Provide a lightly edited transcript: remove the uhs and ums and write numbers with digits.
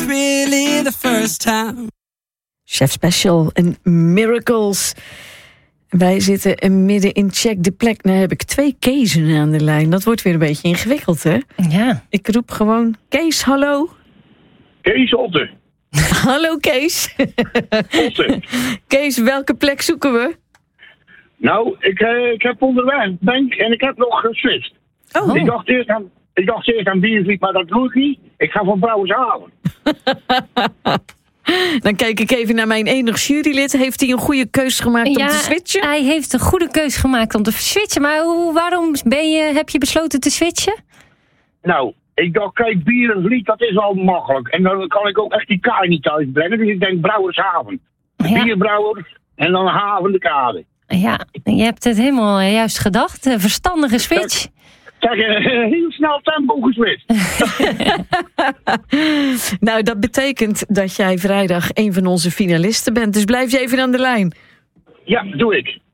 really the first time. Chef Special en Miracles. Wij zitten midden in Check de Plek. Nou heb ik 2 Keezen aan de lijn. Dat wordt weer een beetje ingewikkeld, hè? Ja. Ik roep gewoon, Kees, hallo. Kees Otte. Hallo, Kees. Otte. Kees, welke plek zoeken we? Nou, ik heb onderweg bank en ik heb nog geswitcht. Oh. Ik dacht eerst aan Biervliet, maar dat doe ik niet. Ik ga van Brouwershaven. Dan kijk ik even naar mijn enig jurylid. Heeft hij een goede keus gemaakt om te switchen? Hij heeft een goede keus gemaakt om te switchen. Maar waarom heb je besloten te switchen? Nou, ik dacht, kijk, Biervliet, dat is wel makkelijk. En dan kan ik ook echt die kaai niet thuis brengen. Dus ik denk Brouwershaven. Ja. Bierbrouwer en dan haven de kade. Ja, je hebt het helemaal juist gedacht. Een verstandige switch. Zeg, heel snel tempo geswitcht. Nou, dat betekent dat jij vrijdag een van onze finalisten bent. Dus blijf je even aan de lijn. Ja, doe ik.